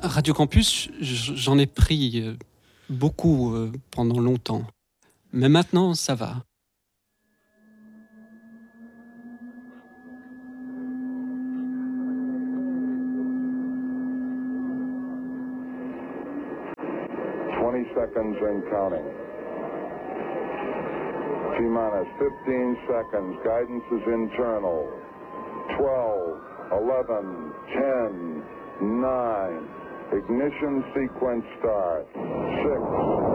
Radio Campus, j'en ai pris beaucoup pendant longtemps. Mais maintenant, ça va. Seconds and counting. T-minus 15 seconds. Guidance is internal. 12, 11, 10, 9. Ignition sequence start. 6,